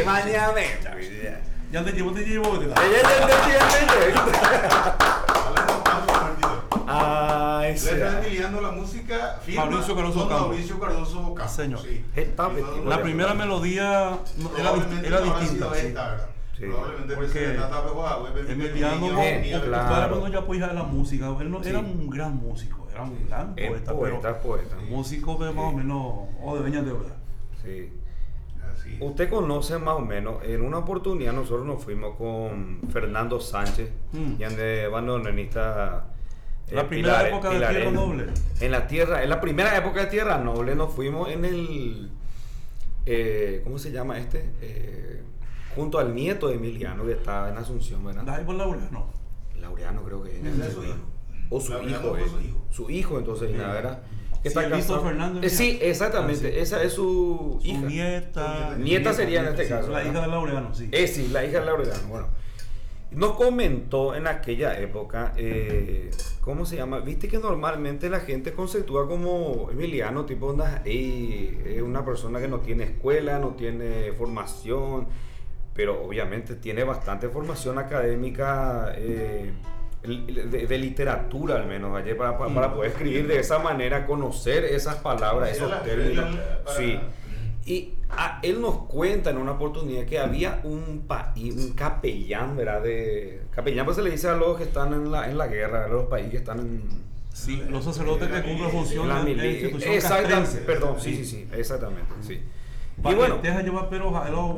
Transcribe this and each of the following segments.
mañana. Ya te llevo. Ay, Le están lidiando la música firma Mauricio Cardoso con Campo. Mauricio Cardoso Campo. Señor. Sí. La primera melodía era distinta. Sí. Sí. Probablemente Porque Emiliano cuando yo apoyaba la música, él no era un gran músico, era un gran poeta, poeta. músico de más o menos, o de veña de verdad. Sí. Así. Usted conoce más o menos, en una oportunidad nosotros nos fuimos con Fernando Sánchez, y de bandoneonista. La primera época de Tierra Noble. En la primera época de Tierra Noble nos fuimos en el, ¿cómo se llama este? Junto al nieto de Emiliano que estaba en Asunción, ¿verdad? ¿Ahí por Laureano? Laureano creo que Ese es su hijo. O su Laureano hijo, fue su hijo. su hijo entonces, Sí. ¿verdad? Sí, Está Víctor casado. Fernández. Sí, exactamente, Ah, sí. esa es su Su hija. nieta. Nieta sería en este sí, caso, La ¿verdad? hija de Laureano, sí. Sí, la hija de Laureano. Bueno, nos comentó en aquella época, ¿cómo se llama? Viste que normalmente la gente conceptúa como Emiliano, tipo una persona que no tiene escuela, no tiene formación, pero obviamente tiene bastante formación académica, de literatura al menos, ayer para poder escribir de esa manera, conocer esas palabras, esos términos. Sí. Y él nos cuenta en una oportunidad que había un capellán, ¿verdad? Capellán pues se le dice a los que están en la guerra, a los países que están en... Sí, los sacerdotes que cumplen funciones en la institución exactamente, castrense. perdón, sí, exactamente, sí. Y Para bueno, que te llevar pero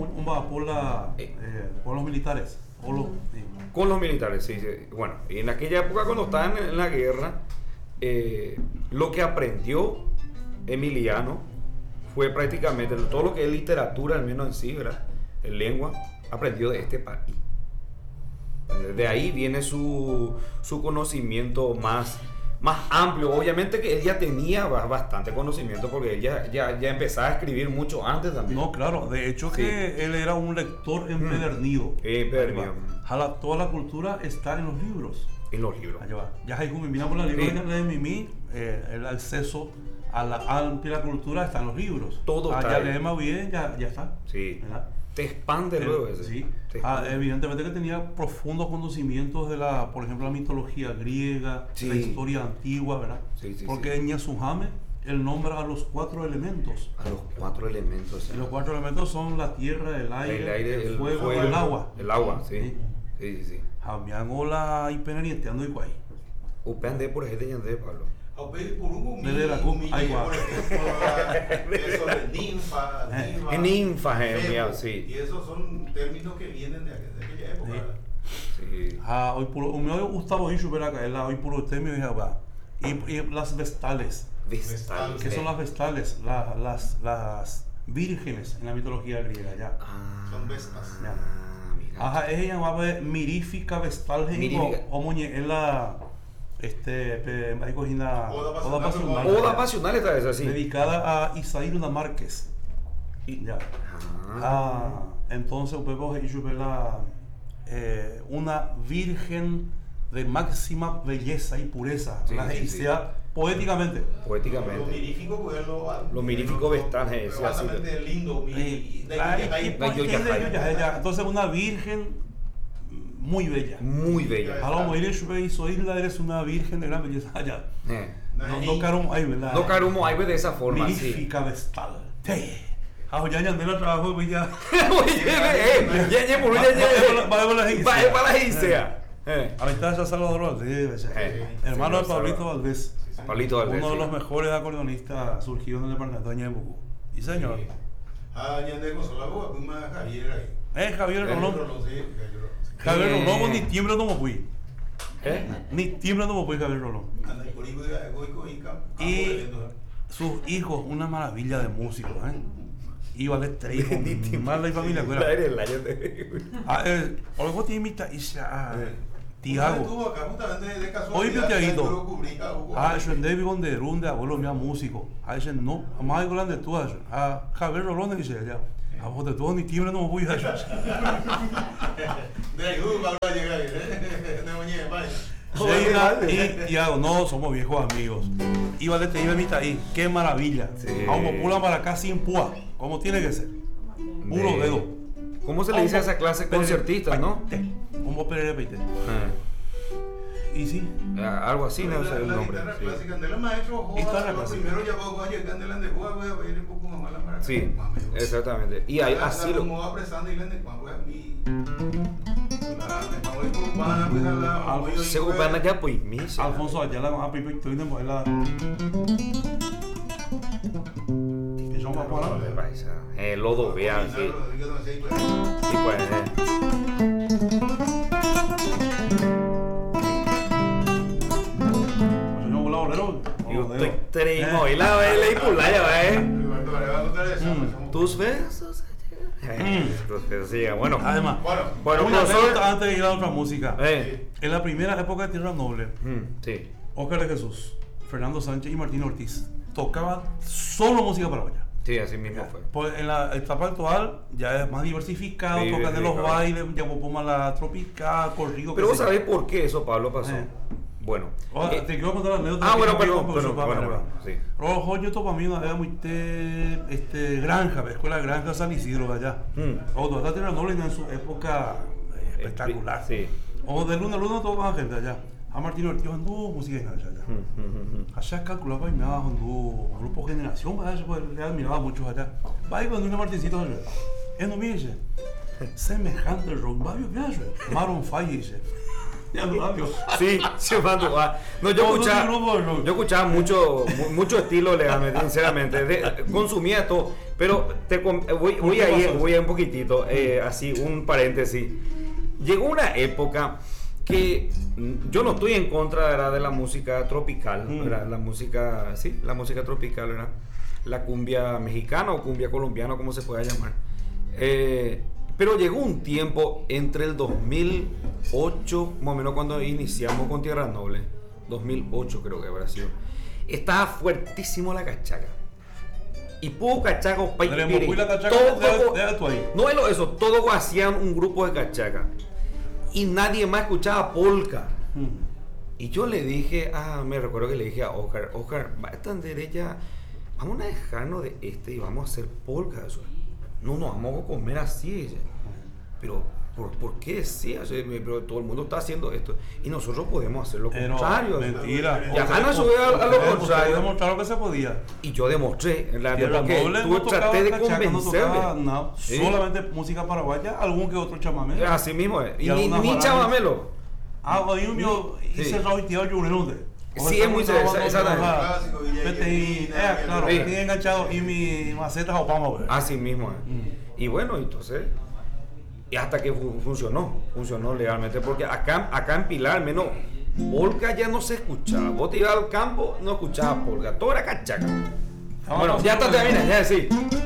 por los militares. con los militares, sí. Bueno, y en aquella época cuando estaban en la guerra, lo que aprendió Emiliano fue prácticamente todo lo que es literatura, al menos en sí, ¿verdad? En lengua, aprendió de este país. De ahí viene su conocimiento más amplio. Obviamente que él ya tenía bastante conocimiento porque él ya empezaba a escribir mucho antes también. No, claro, de hecho Sí. que él era un lector empedernido. Empedernido. Toda la cultura está en los libros. En los libros. Allá va. Ya hay miramos la librería de Mimi, el acceso a la amplia cultura está en los libros. Todo está ya ahí. leemos bien, ya está. Sí. ¿Verdad? Te expande luego ese. Sí. Te expande. Evidentemente que tenía profundos conocimientos de por ejemplo, la mitología griega, Sí. la historia antigua, ¿verdad? Sí, Porque en Yasuhame él nombra a los 4 elementos. A los 4 elementos. Y los 4 elementos son la tierra, el aire, el fuego y el agua. El agua, sí. Sí. Jamiangola y penerienteando y guay. Upende por ejemplo, de Pablo. Desde la cumbre, ahí va. Por ejemplo, eso de ninfa, Sí. Y esos son términos que vienen de aquella época. Sí. Hoy puro, me Gustavo Ishu ver acá, hoy puro usted me dijo, y las vestales. Vestales. ¿Qué son las vestales? Las vírgenes en la mitología griega, ya. Son vestas. Ya. Mira. Ajá, ella llamaba mirífica vestal, o moñe, en la ahí cogina Oda pasional. Oda pasional está esa, sí. dedicada a Isaías Márquez. Ya. Entonces podemos ver una virgen de máxima belleza y pureza, Sí, la sí, sea poéticamente. Lo mirífico, pues Lo mirífico vestal es así. bastante lindo. Entonces una virgen muy bella. Muy bella. A lo mejor Isla eres una virgen de gran belleza allá. No carumo ahí, ¿verdad? No carumo hay de esa forma, sí. Mirífica vestal. Ya de la trabajo ya. Va para la isea. Ahí está esa Salvador Valdés, hermano de Pablito Valdés. Pablito Valdés. Uno de los mejores acordeonistas surgidos en el departamento de Ñebucú. Y señor. Ñande Consolado, pues más Javier ahí. Javier Rolón. Sí, Javier Rolón ni tiembla no me fui. ¿Eh? Ni tiembla no me fui Javier Rolón. Y sus hijos, una maravilla de músicos, Iba de tres hijos, más la familia. Algo te imita y Tiago. Oye, Tiaguito. Yo en David con de Runde, abuelo mío músico. Yo no, más hay grande tú. Javier Rolón dice allá. A vos de todo ni tiembla no me voy a De ahí, Pablo llega ahí, de Moñé, y Tiago, no, somos viejos amigos. Iba de te iba a mitad ahí, qué maravilla. Sí. Vamos pula para acá sin púa, como tiene que ser. Puro dedo. ¿Cómo se le dice a esa clase concertista, no? Como Pereira Peite. Y sí. Algo así, no sé el nombre. Sí, exactamente. Y hay así lo. Se ocupan allá, pues, misa. Alfonso Ayala va a pipi, tú y la. Lodo, vean, sí. Sí, pues, Y usted treimo, y la vela y pulaya, tus besos. Entonces, sí, bueno. Además, bueno, una profesor, anécdota antes de ir a otra música. En la primera época de Tierra Noble, sí. Óscar de Jesús, Fernando Sánchez y Martín Ortiz tocaban solo música paraguaya. Sí, así mismo fue. Pues en la etapa actual ya es más diversificado, Sí, tocan en los bailes, ya puma la tropical, corrido. Pero vos sabés por qué eso, Pablo, pasó. Bueno. Te quiero contar la anécdota. Bueno, perdón. Sí. Yo topo a mí una vez muy granja, escuela de granja San Isidro de allá. O de Tierra Noble en su época espectacular. Sí. O de luna a luna toda la gente allá. A Martín Ortiz anduvo música allá. Allá calculaba y me daba un grupo generación, le admiraba mucho allá. Va y cuando una Martincito allá. No me dice, semejante rock, va a viajar. Maroon 5 dice. Sí, no, yo escuchaba mucho estilo legalmente, sinceramente, consumía todo, pero voy a ir un poquitito, así un paréntesis. Llegó una época que yo no estoy en contra de la música tropical, la música tropical, ¿verdad? La cumbia mexicana o cumbia colombiana, como se pueda llamar. Pero llegó un tiempo entre el 2008, más o menos cuando iniciamos con Tierra Noble, 2008 creo que habrá sido, estaba fuertísimo la cachaca. Y pudo cachaca, no es eso, todos hacían un grupo de cachaca. Y nadie más escuchaba polka. Y yo le dije, me recuerdo que le dije a Oscar, va a estar derecha, vamos a dejarnos de y vamos a hacer polka. Eso. No nos vamos a comer así. Pero, ¿por qué sí? Pero todo el mundo está haciendo esto. Y nosotros podemos hacer lo contrario. Mentira. Ya Ana subió a lo contrario. Demostraron que se podía. Y yo demostré. Traté de convencerme. Solamente música paraguaya, algún que otro chamamé. Así mismo es. Y ni chamamelo. Hay un mío y cerrado y tío Yunelunde. Sí, es muy exactamente. Claro, tiene enganchado y mi maceta opamos. Así mismo es. Y bueno, entonces, y hasta que funcionó legalmente, porque acá en Pilar, al menos, polka ya no se escuchaba. Vos te ibas al campo, no escuchabas polka, todo era cachaca. Bueno, ya está terminado, ya sí.